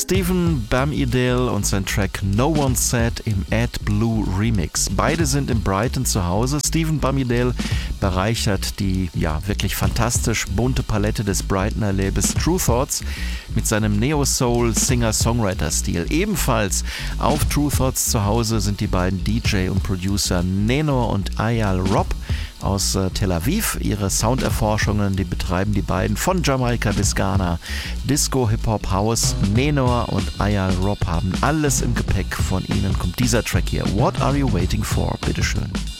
Stephen Bamidale und sein Track No One Said im AdBlue Remix. Beide sind in Brighton zu Hause. Stephen Bamidale bereichert die wirklich fantastisch bunte Palette des Brightoner Labels True Thoughts mit seinem Neo-Soul-Singer-Songwriter-Stil. Ebenfalls auf True Thoughts zu Hause sind die beiden DJ und Producer Nenor und Ayal Rob aus Tel Aviv. Ihre Sounderforschungen, die betreiben die beiden von Jamaika bis Ghana. Disco, Hip-Hop, House. Nenor und Ayal Rob haben alles im Gepäck. Von ihnen kommt dieser Track hier. What Are You Waiting For? Bitteschön.